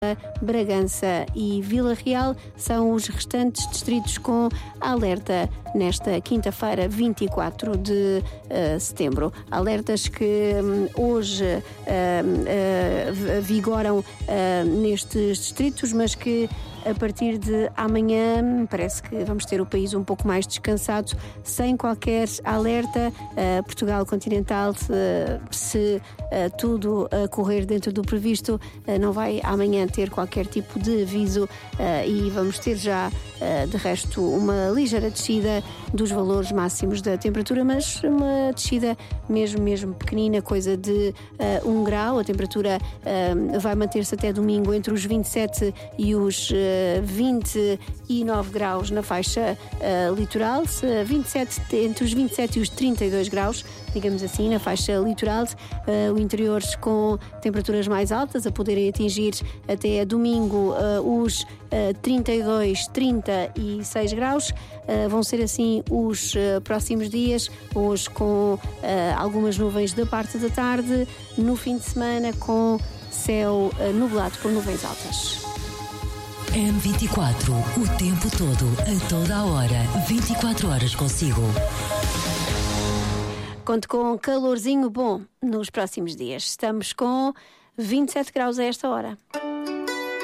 Bragança e Vila Real são os restantes distritos com alerta nesta quinta-feira, 24 de setembro. Alertas que hoje vigoram nestes distritos, mas que a partir de amanhã parece que vamos ter o país um pouco mais descansado, sem qualquer alerta. Portugal continental, se tudo correr dentro do previsto, não vai amanhã ter qualquer tipo de aviso e vamos ter já, de resto, uma ligeira descida dos valores máximos da temperatura, mas uma descida mesmo pequenina, coisa de 1 grau. A temperatura vai manter-se até domingo entre os 27 e os 29 graus na faixa litoral, entre os 27 e os 32 graus, digamos assim, na faixa litoral. O interior com temperaturas mais altas, a poderem atingir até domingo os 32, 36 graus. Vão ser assim os próximos dias, hoje com algumas nuvens da parte da tarde, no fim de semana com céu nublado por nuvens altas. M24, o tempo todo, a toda a hora, 24 horas consigo. Conto com calorzinho bom nos próximos dias. Estamos com 27 graus a esta hora.